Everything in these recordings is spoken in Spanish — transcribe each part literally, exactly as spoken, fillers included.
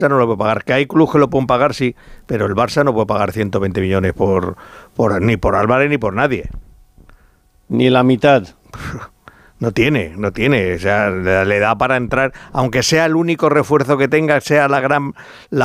no lo puede pagar. Que hay clubes que lo pueden pagar, sí, pero el Barça no puede pagar ciento veinte millones por, por ni por Álvarez ni por nadie. Ni la mitad. No tiene, no tiene, o sea, le da para entrar, aunque sea el único refuerzo que tenga, sea la gran la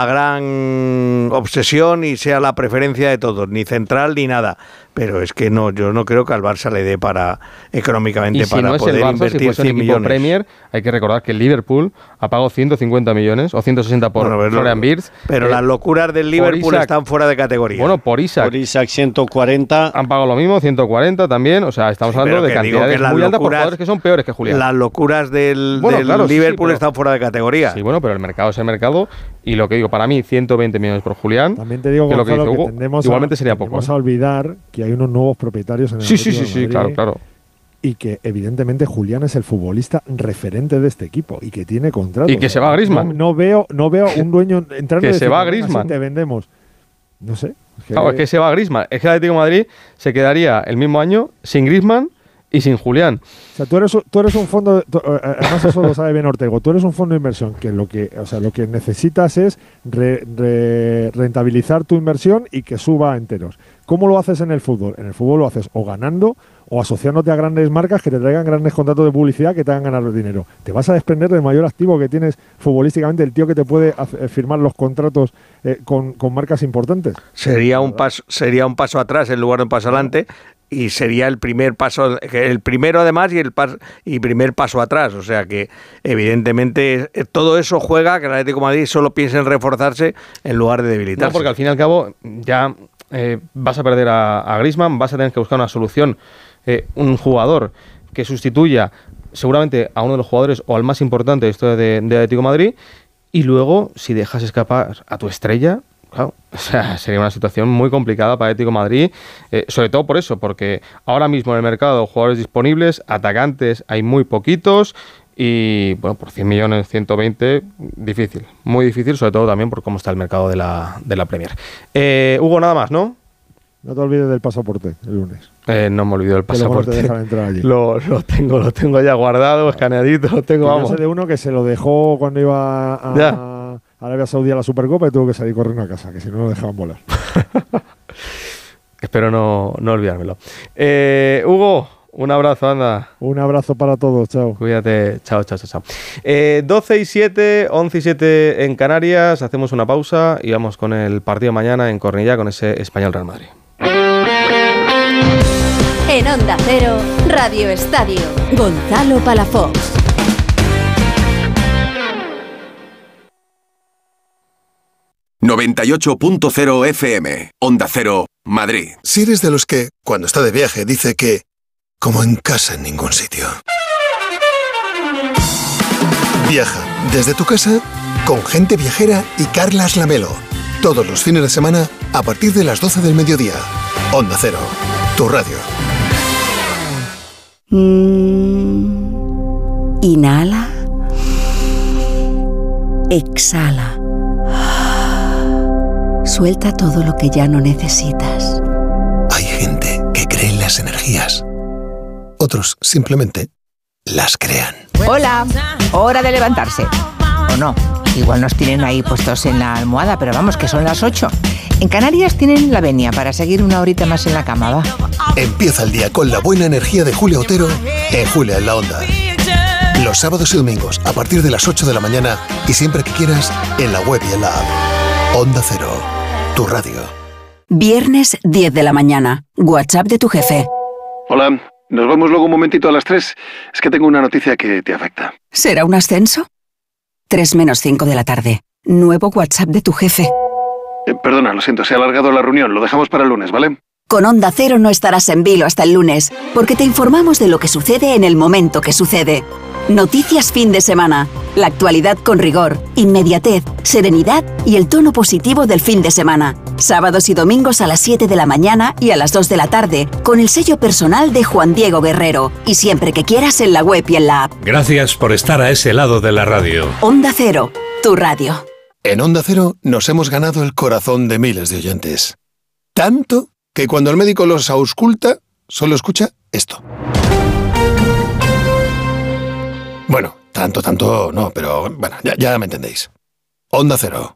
gran obsesión y sea la preferencia de todos, ni central ni nada. Pero es que no, yo no creo que al Barça le dé para económicamente y si para no es poder el Barça, invertir si fuese cien un equipo millones. Premier, hay que recordar que el Liverpool ha pagado ciento cincuenta millones o ciento sesenta por bueno, Florian Wirtz. Pero eh, las locuras del Liverpool Isaac, están fuera de categoría. Bueno, por Isaac. Por Isaac ciento cuarenta. Han pagado lo mismo, ciento cuarenta también. O sea, estamos Sí, hablando de cantidades muy altas por jugadores que son peores que Julián. Las locuras del, bueno, del claro, Liverpool sí, pero, están fuera de categoría. Sí, bueno, pero el mercado es el mercado. Y lo que digo, para mí, ciento veinte millones por Julián. También te digo, que Gonzalo, lo que dice Hugo, que tendemos igualmente a, sería poco. Vamos ¿eh? a olvidar que hay unos nuevos propietarios en el Sí, sí, Atlético sí, de sí, Madrid, claro, claro. Y que evidentemente Julián es el futbolista referente de este equipo y que tiene contrato. Y que se va a Griezmann. No, no veo, no veo un dueño entrando que y se decir, va a "Venga, Griezmann. sí, te vendemos". No sé. Es que, Claro, es que se va a Griezmann. Es que el Atlético de Madrid se quedaría el mismo año sin Griezmann y sin Julián. O sea, tú eres, tú eres un fondo, tú, además eso lo sabe bien Ortego, tú eres un fondo de inversión que lo que, o sea, lo que necesitas es re, re, rentabilizar tu inversión y que suba a enteros. ¿Cómo lo haces en el fútbol? En el fútbol lo haces o ganando o asociándote a grandes marcas que te traigan grandes contratos de publicidad que te hagan ganar dinero. Te vas a desprender del mayor activo que tienes futbolísticamente, el tío que te puede hacer, firmar los contratos eh, con, con marcas importantes. Sería un paso, sería un paso atrás en lugar de un paso adelante. Y sería el primer paso, el primero además y el pas, y primer paso atrás. O sea que evidentemente todo eso juega que el Atlético de Madrid solo piensa en reforzarse en lugar de debilitarse. No, porque al fin y al cabo ya eh, vas a perder a, a Griezmann, vas a tener que buscar una solución, eh, un jugador que sustituya seguramente a uno de los jugadores o al más importante de esto de, de Atlético de Madrid, y luego si dejas escapar a tu estrella, claro, o sea, sería una situación muy complicada para Atlético de Madrid, eh, sobre todo por eso, porque ahora mismo en el mercado jugadores disponibles, atacantes hay muy poquitos y bueno, por cien millones, ciento veinte, difícil, muy difícil, sobre todo también por cómo está el mercado de la, de la Premier. Eh, Hugo, nada más, ¿no? No te olvides del pasaporte el lunes. Eh, no me olvido del pasaporte. Que luego no te dejan entrar allí. Lo, lo tengo, lo tengo ya guardado, escaneadito, lo tengo, Yo vamos. sé de uno que se lo dejó cuando iba a, a Arabia Saudí a la Supercopa y tuvo que salir corriendo a casa, que si no lo dejaban volar. Espero no, no olvidármelo. Eh, Hugo, un abrazo, anda. Un abrazo para todos, chao. Cuídate, chao, chao, chao. chao. Eh, doce y siete, once y siete en Canarias, hacemos una pausa y vamos con el partido mañana en Cornellá con ese Español Real Madrid. En Onda Cero, Radio Estadio, Gonzalo Palafox. noventa y ocho punto cero F M, Onda Cero, Madrid. Si eres de los que, cuando está de viaje, dice que como en casa en ningún sitio. Viaja desde tu casa con Gente Viajera y Carlas Lamelo. Todos los fines de semana a partir de las doce del mediodía. Onda Cero, tu radio. Mm, inhala. Exhala. Suelta todo lo que ya no necesitas. Hay gente que cree en las energías. Otros simplemente las crean. Hola, hora de levantarse. O no, igual nos tienen ahí puestos en la almohada, pero vamos, que son las ocho. En Canarias tienen la venia para seguir una horita más en la cama, va. Empieza el día con la buena energía de Julia Otero en Julia en la Onda. Los sábados y domingos a partir de las ocho de la mañana y siempre que quieras en la web y en la app. Onda Cero, tu radio. Viernes diez de la mañana. WhatsApp de tu jefe. Hola, nos vemos luego un momentito a las tres. Es que tengo una noticia que te afecta. ¿Será un ascenso? tres menos cinco de la tarde. Nuevo WhatsApp de tu jefe. Eh, perdona, lo siento, se ha alargado la reunión. Lo dejamos para el lunes, ¿vale? Con Onda Cero no estarás en vilo hasta el lunes, porque te informamos de lo que sucede en el momento que sucede. Noticias fin de semana. La actualidad con rigor, inmediatez, serenidad y el tono positivo del fin de semana. Sábados y domingos a las siete de la mañana y a las dos de la tarde, con el sello personal de Juan Diego Guerrero. Y siempre que quieras en la web y en la app. Gracias por estar a ese lado de la radio. Onda Cero, tu radio. En Onda Cero nos hemos ganado el corazón de miles de oyentes. Tanto que cuando el médico los ausculta, solo escucha esto. Bueno, tanto, tanto no, pero bueno, ya, ya me entendéis. Onda Cero.